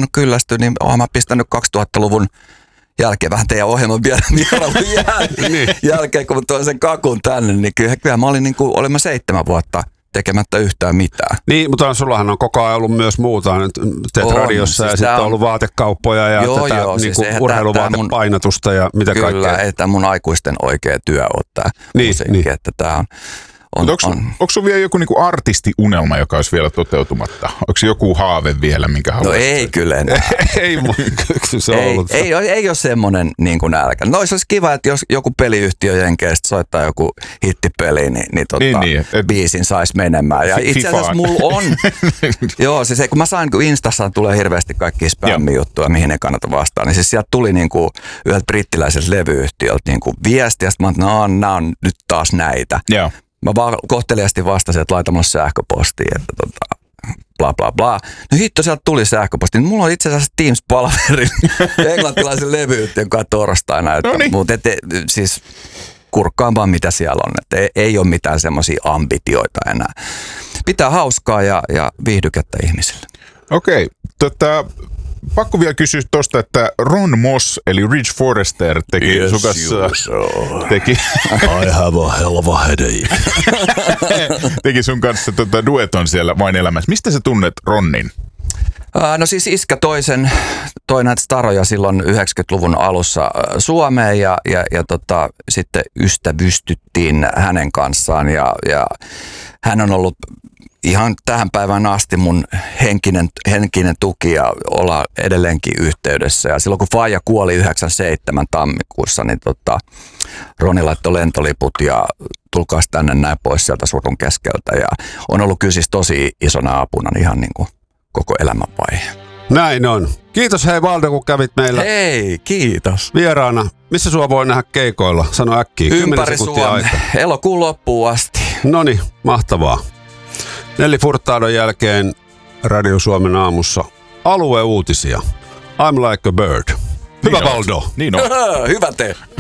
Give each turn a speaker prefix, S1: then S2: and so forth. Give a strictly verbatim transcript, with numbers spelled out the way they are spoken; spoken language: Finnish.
S1: alkanut kyllästyä, niin olen mä pistänyt kaksituhattaluvun jälkeen vähän teidän ohjelman vierailun jäl-
S2: niin.
S1: jälkeen, kun mä toin sen kakun tänne, niin kyllä, kyllä mä olin niin kuin, olin mä seitsemän vuotta tekemättä yhtään mitään.
S2: Niin, mutta sullahan on koko ajan ollut myös muuta. Nyt teet
S1: on,
S2: radiossa siis ja sitten on ollut vaatekauppoja ja
S1: joo,
S2: tätä
S1: joo,
S2: niin
S1: siis
S2: urheiluvaatepainotusta ja mitä
S1: kyllä,
S2: kaikkea.
S1: Kyllä, ei tämä mun aikuisten oikea työ ole tämä
S2: niin,
S1: musiikki,
S2: niin.
S1: että tämä on... On,
S3: onko,
S1: on.
S3: onko sulla vielä joku niinku artistiunelma, joka olisi vielä toteutumatta? Onko joku haave vielä, minkä haluaisit?
S1: No ei kyllä enää.
S2: ei, se on
S1: ei,
S2: ollut.
S1: Ei, ei, ei ole semmoinen niin kuin nälkä. No olisi kiva, että jos joku peliyhtiö jenkeistä soittaa joku hittipeli, niin, niin, tota,
S3: niin, niin et,
S1: biisin saisi menemään. Ja itse asiassa mulla on. Joo, siis ei, kun mä sain, kun Instassa tulee hirveästi kaikkia spämmijuttuja, mihin ei kannata vastaan, niin siis sieltä tuli niin kuin yhdeltä brittiläiseltä levyyhtiöltä niin kuin viestiä, ja sitten mä oon, no nämä on nyt taas näitä.
S3: Joo.
S1: Mä vaan kohteliasti vastasin, että laita mulle sähköpostiin, että tota, bla bla bla. No hitto, sieltä tuli sähköposti. Mulla on itse asiassa Teams-palveri englantilaisen levyyhtiön kanssa torstaina. Että,
S3: no niin.
S1: Mutta ette, siis kurkkaan vaan mitä siellä on. Että ei, ei ole mitään semmoisia ambitioita enää. Pitää hauskaa ja, ja viihdykettä ihmisille.
S3: Okei, okay. tota... Pakko vielä kysyä tuosta, että Ron Moss, eli Ridge Forrester, teki
S1: yes,
S3: sun kanssa...
S1: So.
S3: Teki,
S1: I have a hell of a headache.
S3: teki sun kanssa tota dueton siellä Vain elämässä. Mistä sä tunnet Ronnin?
S1: Uh, no siis iskä toisen, toi näitä staroja silloin yhdeksänkymmentäluvun alussa Suomeen ja, ja, ja tota, sitten ystävystyttiin hänen kanssaan ja, ja hän on ollut ihan tähän päivään asti mun henkinen, henkinen tuki ja olla edelleenkin yhteydessä. Ja silloin kun Faija kuoli yhdeksänkymmentäseitsemän tammikuussa, niin tota, Roni laittoi lentoliput ja tulkaas tänne näin pois sieltä surun keskeltä. Ja on ollut kyllä siis tosi isona apuna ihan niin kuin koko elämänvaihe.
S2: Näin on. Kiitos hei Valdo, kun kävit meillä.
S1: Hei, kiitos.
S2: Vieraana. Missä sua voi nähdä keikoilla? Sano äkkiä.
S1: Ympäri Suomea. Elokuun loppuun asti.
S2: Noniin, mahtavaa. Nelli Furtadon jälkeen Radio Suomen aamussa alueuutisia. I'm like a bird. Hyvä
S3: niin
S2: Valdo.
S3: Niin on.
S1: Hyvä te.